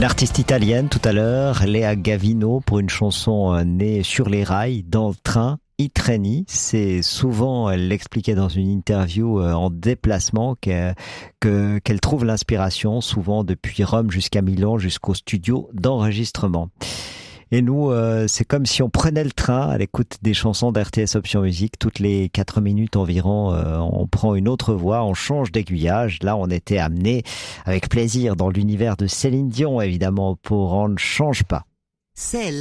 Une artiste italienne tout à l'heure, Léa Gavino, pour une chanson née sur les rails, dans le train. I treni, c'est souvent, elle l'expliquait dans une interview en déplacement, qu'elle trouve l'inspiration, souvent depuis Rome jusqu'à Milan, jusqu'au studio d'enregistrement. Et nous, c'est comme si on prenait le train à l'écoute des chansons d'RTS Option Musique. Toutes les 4 minutes environ, on prend une autre voie, on change d'aiguillage. Là, on était amené avec plaisir dans l'univers de Céline Dion, évidemment, pour On ne change pas. C'est